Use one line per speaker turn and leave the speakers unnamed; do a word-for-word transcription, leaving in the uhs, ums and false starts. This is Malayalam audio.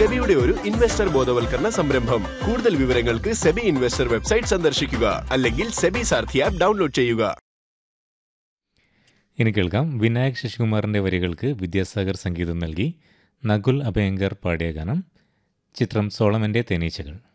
സെബിയുടെ ഒരു ഇൻവെസ്റ്റർ ബോധവൽക്കരണ സംരംഭം. കൂടുതൽ വിവരങ്ങൾക്ക് സെബി ഇൻവെസ്റ്റർ വെബ്സൈറ്റ് സന്ദർശിക്കുക അല്ലെങ്കിൽ സെബി സാരഥി ആപ്പ് ഡൗൺലോഡ് ചെയ്യുക.
ഇനി കേൾക്കാം, വിനായക് ശശികുമാറിൻ്റെ വരികൾക്ക് വിദ്യാസാഗർ സംഗീതം നൽകി നകുൽ അഭയങ്കർ പാടിയ ഗാനം. ചിത്രം സോളമൻ്റെ തേനീച്ചകൾ.